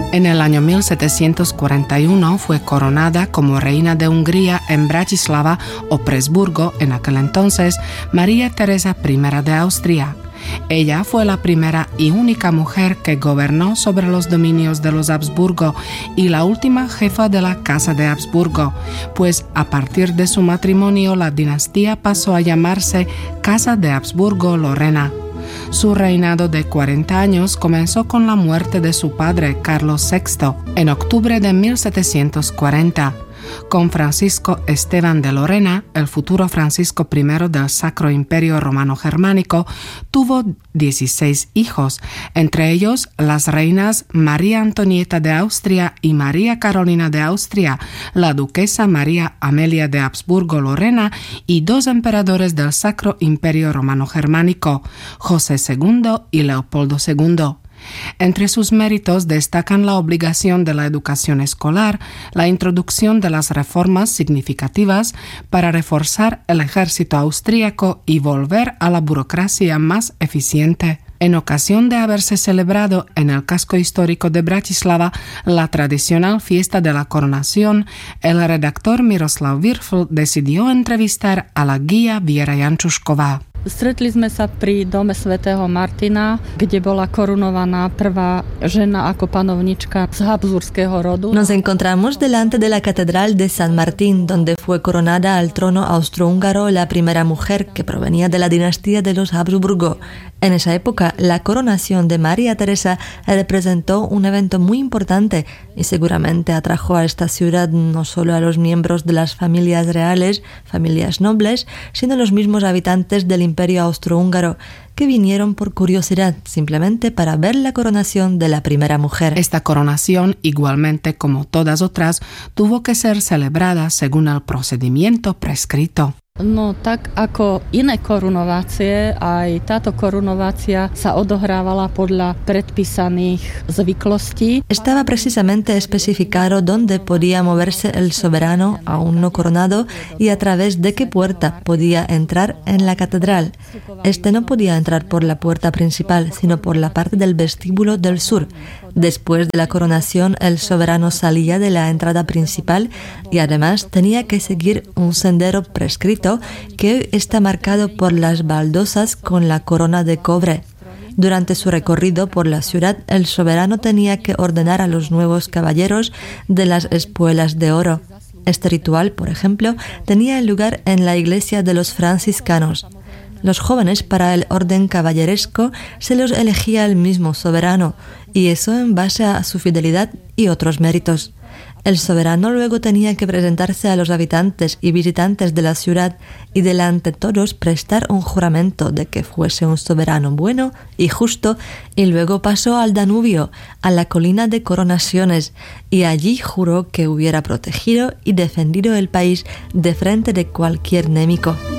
En el año 1741 fue coronada como reina de Hungría en Bratislava o Presburgo, en aquel entonces, María Teresa I de Austria. Ella fue la primera y única mujer que gobernó sobre los dominios de los Habsburgo y la última jefa de la Casa de Habsburgo, pues a partir de su matrimonio la dinastía pasó a llamarse Casa de Habsburgo-Lorena. Su reinado de 40 años comenzó con la muerte de su padre, Carlos VI, en octubre de 1740. Con Francisco Esteban de Lorena, el futuro Francisco I del Sacro Imperio Romano Germánico, tuvo 16 hijos, entre ellos las reinas María Antonieta de Austria y María Carolina de Austria, la duquesa María Amelia de Habsburgo-Lorena y 2 emperadores del Sacro Imperio Romano Germánico, José II y Leopoldo II. Entre sus méritos destacan la obligación de la educación escolar, la introducción de las reformas significativas para reforzar el ejército austríaco y volver a la burocracia más eficiente. En ocasión de haberse celebrado en el casco histórico de Bratislava la tradicional fiesta de la coronación, el redactor Miroslav Virfl decidió entrevistar a la guía Viera Jančušková. Stretli sme sa pri dome svätého Martina, kde bola korunovaná prvá žena ako panovnička z habsburského rodu. Nos encontramos delante de la catedral de San Martín, donde fue coronada al trono austrohúngaro la primera mujer que provenía de la dinastía de los Habsburgo. En esa época, la coronación de María Teresa representó un evento muy importante y seguramente atrajo a esta ciudad no solo a los miembros de las familias reales, familias nobles, sino a los mismos habitantes del Imperio Austrohúngaro, que vinieron por curiosidad, simplemente para ver la coronación de la primera mujer. Esta coronación, igualmente como todas otras, tuvo que ser celebrada según el procedimiento prescrito. No tak ako iné korunovácie, aj táto korunovácia sa odohrávala podľa predpísaných zvyklostí. Estaba precisamente especificado dónde podía moverse el soberano aún no coronado y a través de qué puerta podía entrar en la catedral. Este no podía entrar por la puerta principal, sino por la parte del vestíbulo del sur. Después de la coronación, el soberano salía de la entrada principal y además tenía que seguir un sendero prescrito que hoy está marcado por las baldosas con la corona de cobre. Durante su recorrido por la ciudad, el soberano tenía que ordenar a los nuevos caballeros de las espuelas de oro. Este ritual, por ejemplo, tenía lugar en la iglesia de los franciscanos. Los jóvenes para el orden caballeresco se los elegía el mismo soberano, y eso en base a su fidelidad y otros méritos. El soberano luego tenía que presentarse a los habitantes y visitantes de la ciudad y delante de todos prestar un juramento de que fuese un soberano bueno y justo, y luego pasó al Danubio, a la colina de Coronaciones, y allí juró que hubiera protegido y defendido el país de frente de cualquier enemigo.